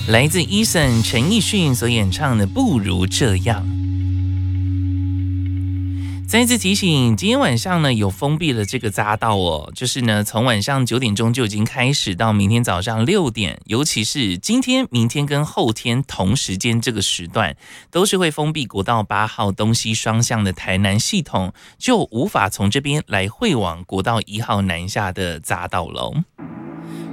来自 Eason 陈奕迅所演唱的《不如这样》。再次提醒，今天晚上呢有封闭了这个匝道哦，就是呢从晚上9点钟就已经开始，到明天早上6点，尤其是今天、明天跟后天同时间这个时段，都是会封闭国道8号东西双向的台南系统，就无法从这边来汇往国道1号南下的匝道喽。